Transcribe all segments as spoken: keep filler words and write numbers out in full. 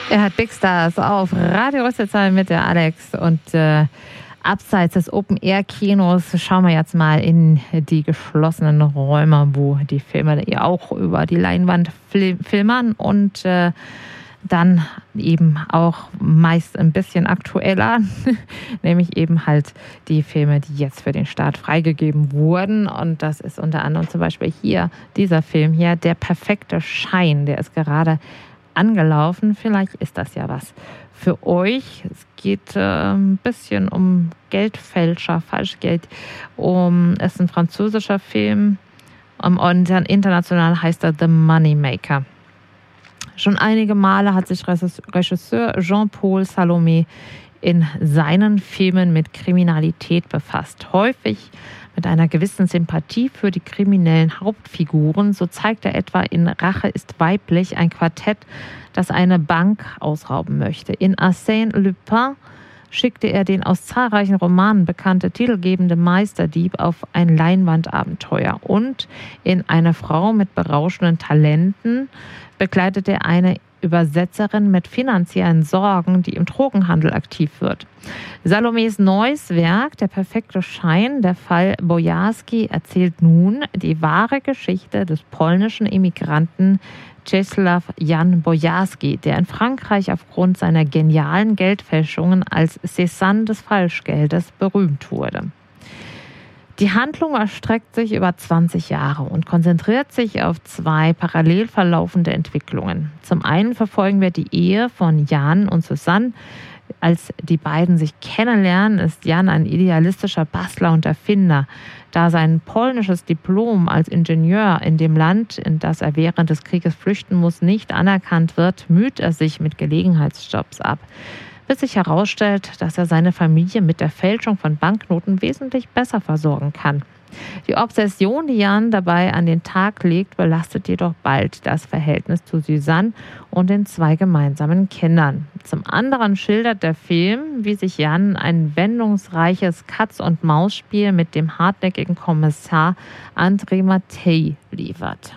Er hat Big Stars auf Radio Rüsselsheim mit der Alex und äh, abseits des Open-Air-Kinos schauen wir jetzt mal in die geschlossenen Räume, wo die Filme ja auch über die Leinwand filmern und äh, dann eben auch meist ein bisschen aktueller, nämlich eben halt die Filme, die jetzt für den Start freigegeben wurden. Und das ist unter anderem zum Beispiel hier, dieser Film hier, Der perfekte Schein, der ist gerade angelaufen. Vielleicht ist das ja was für euch. Es geht äh, ein bisschen um Geldfälscher, Falschgeld. Um, es ist ein französischer Film um, und international heißt er The Moneymaker. Schon einige Male hat sich Regisseur Jean-Paul Salomé in seinen Filmen mit Kriminalität befasst. Häufig mit einer gewissen Sympathie für die kriminellen Hauptfiguren. So zeigt er etwa in Rache ist weiblich ein Quartett, das eine Bank ausrauben möchte. In Arsène Lupin schickte er den aus zahlreichen Romanen bekannte titelgebende Meisterdieb auf ein Leinwandabenteuer. Und in Eine Frau mit berauschenden Talenten begleitet er eine Übersetzerin mit finanziellen Sorgen, die im Drogenhandel aktiv wird. Salomés neues Werk, Der perfekte Schein, der Fall Bojarski, erzählt nun die wahre Geschichte des polnischen Immigranten Czesław Jan Bojarski, der in Frankreich aufgrund seiner genialen Geldfälschungen als Cézanne des Falschgeldes berühmt wurde. Die Handlung erstreckt sich über zwanzig Jahre und konzentriert sich auf zwei parallel verlaufende Entwicklungen. Zum einen verfolgen wir die Ehe von Jan und Susanne. Als die beiden sich kennenlernen, ist Jan ein idealistischer Bastler und Erfinder. Da sein polnisches Diplom als Ingenieur in dem Land, in das er während des Krieges flüchten muss, nicht anerkannt wird, müht er sich mit Gelegenheitsjobs ab, bis sich herausstellt, dass er seine Familie mit der Fälschung von Banknoten wesentlich besser versorgen kann. Die Obsession, die Jan dabei an den Tag legt, belastet jedoch bald das Verhältnis zu Susanne und den zwei gemeinsamen Kindern. Zum anderen schildert der Film, wie sich Jan ein wendungsreiches Katz-und-Maus-Spiel mit dem hartnäckigen Kommissar André Mattei liefert.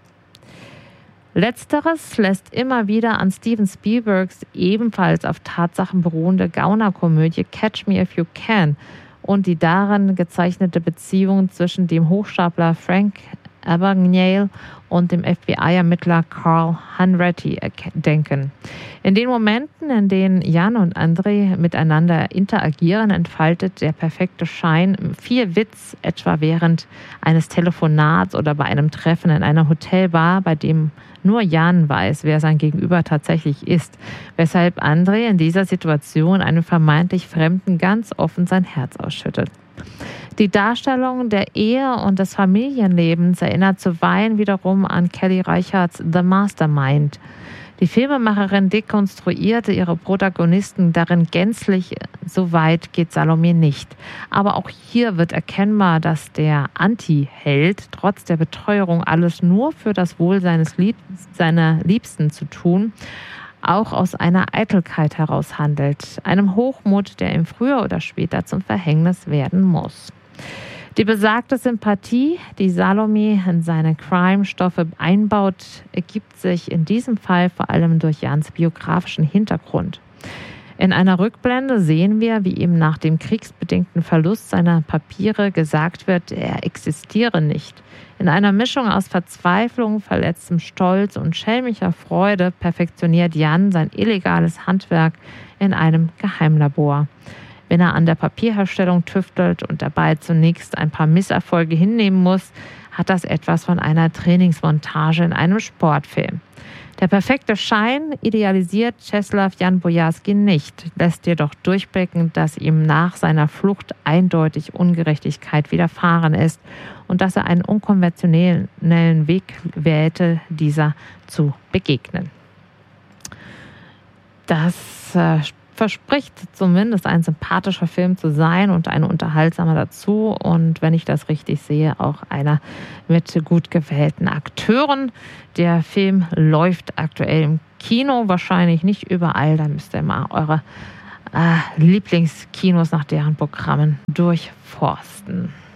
Letzteres lässt immer wieder an Steven Spielbergs ebenfalls auf Tatsachen beruhende Gaunerkomödie Catch Me If You Can und die darin gezeichnete Beziehung zwischen dem Hochstapler Frank Abagnale und dem F B I-Ermittler Carl Hanratty denken. In den Momenten, in denen Jan und André miteinander interagieren, entfaltet Der perfekte Schein viel Witz, etwa während eines Telefonats oder bei einem Treffen in einer Hotelbar, bei dem nur Jan weiß, wer sein Gegenüber tatsächlich ist, weshalb André in dieser Situation einem vermeintlich Fremden ganz offen sein Herz ausschüttet. Die Darstellung der Ehe und des Familienlebens erinnert zuweilen wiederum an Kelly Reichardts The Mastermind. Die Filmemacherin dekonstruierte ihre Protagonisten darin gänzlich, so weit geht Salomé nicht. Aber auch hier wird erkennbar, dass der Anti-Held trotz der Beteuerung, alles nur für das Wohl seines Lieb- seiner Liebsten zu tun, auch aus einer Eitelkeit heraus handelt, einem Hochmut, der ihm früher oder später zum Verhängnis werden muss. Die besagte Sympathie, die Salomé in seine Crime-Stoffe einbaut, ergibt sich in diesem Fall vor allem durch Jans biografischen Hintergrund. In einer Rückblende sehen wir, wie ihm nach dem kriegsbedingten Verlust seiner Papiere gesagt wird, er existiere nicht. In einer Mischung aus Verzweiflung, verletztem Stolz und schelmischer Freude perfektioniert Jan sein illegales Handwerk in einem Geheimlabor. Wenn er an der Papierherstellung tüftelt und dabei zunächst ein paar Misserfolge hinnehmen muss, hat das etwas von einer Trainingsmontage in einem Sportfilm. Der perfekte Schein idealisiert Czesław Jan Bojarski nicht, lässt jedoch durchblicken, dass ihm nach seiner Flucht eindeutig Ungerechtigkeit widerfahren ist und dass er einen unkonventionellen Weg wählte, dieser zu begegnen. Das äh, verspricht zumindest ein sympathischer Film zu sein und ein unterhaltsamer dazu und wenn ich das richtig sehe, auch einer mit gut gewählten Akteuren. Der Film läuft aktuell im Kino, wahrscheinlich nicht überall, da müsst ihr mal eure äh, Lieblingskinos nach deren Programmen durchforsten.